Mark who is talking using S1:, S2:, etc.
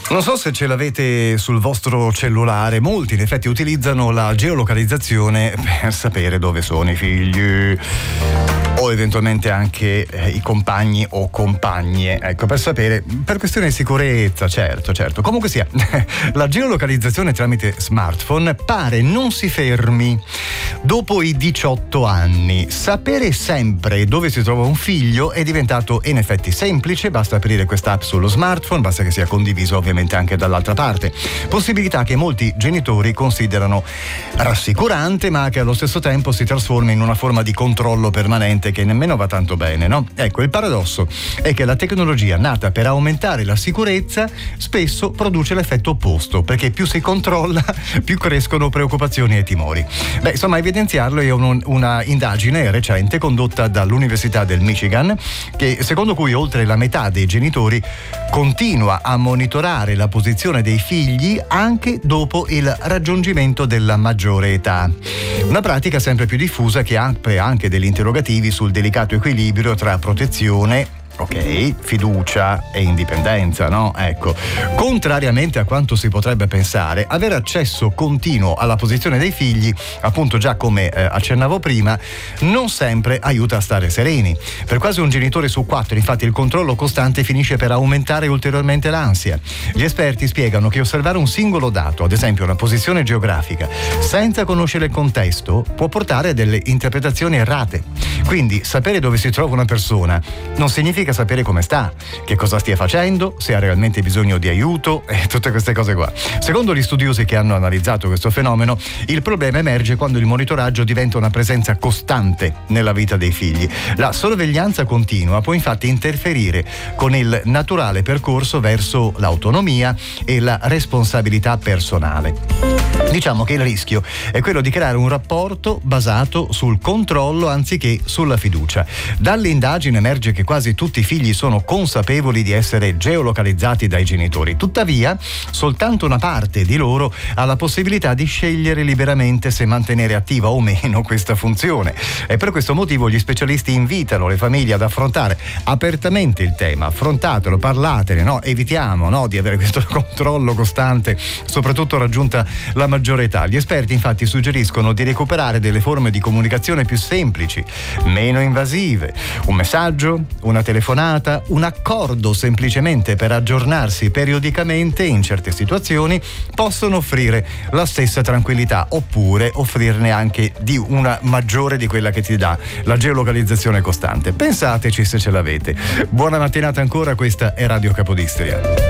S1: Non so se ce l'avete sul vostro cellulare, molti in effetti utilizzano la geolocalizzazione per sapere dove sono i figli o eventualmente anche i compagni o compagne, ecco, per sapere, per questione di sicurezza, certo. Comunque sia, la geolocalizzazione tramite smartphone pare non si fermi dopo i 18 anni. Sapere sempre dove si trova un figlio è diventato in effetti semplice, basta aprire quest'app sullo smartphone, basta che sia condiviso ovviamente anche dall'altra parte. Possibilità che molti genitori considerano rassicurante, ma che allo stesso tempo si trasforma in una forma di controllo permanente che nemmeno va tanto bene, no? Ecco, il paradosso è che la tecnologia nata per aumentare la sicurezza spesso produce l'effetto opposto, perché più si controlla, più crescono preoccupazioni e timori. Insomma, a evidenziarlo è una indagine recente condotta dall'Università del Michigan, che secondo cui oltre la metà dei genitori continua a monitorare la posizione dei figli anche dopo il raggiungimento della maggiore età. Una pratica sempre più diffusa che apre anche degli interrogativi sul delicato equilibrio tra protezione, fiducia e indipendenza, no? Ecco, contrariamente a quanto si potrebbe pensare, avere accesso continuo alla posizione dei figli, appunto già come accennavo prima, non sempre aiuta a stare sereni. Per quasi un genitore su 4, infatti, il controllo costante finisce per aumentare ulteriormente l'ansia. Gli esperti spiegano che osservare un singolo dato, ad esempio una posizione geografica, senza conoscere il contesto, può portare a delle interpretazioni errate. Quindi sapere dove si trova una persona non significa sapere come sta, che cosa stia facendo, se ha realmente bisogno di aiuto e tutte queste cose qua. Secondo gli studiosi che hanno analizzato questo fenomeno, il problema emerge quando il monitoraggio diventa una presenza costante nella vita dei figli. La sorveglianza continua può infatti interferire con il naturale percorso verso l'autonomia e la responsabilità personale. Diciamo che il rischio è quello di creare un rapporto basato sul controllo anziché sulla fiducia. Dall'indagine emerge che quasi tutti i figli sono consapevoli di essere geolocalizzati dai genitori. Tuttavia, soltanto una parte di loro ha la possibilità di scegliere liberamente se mantenere attiva o meno questa funzione. E per questo motivo gli specialisti invitano le famiglie ad affrontare apertamente il tema. Affrontatelo, parlatene, no? Evitiamo, no, di avere questo controllo costante, soprattutto raggiunta la maggiore età. Gli esperti infatti suggeriscono di recuperare delle forme di comunicazione più semplici, meno invasive. Un messaggio, una telefonata, un accordo semplicemente per aggiornarsi periodicamente in certe situazioni possono offrire la stessa tranquillità, oppure offrirne anche di una maggiore di quella che ti dà la geolocalizzazione costante. Pensateci se ce l'avete. Buona mattinata ancora, questa è Radio Capodistria.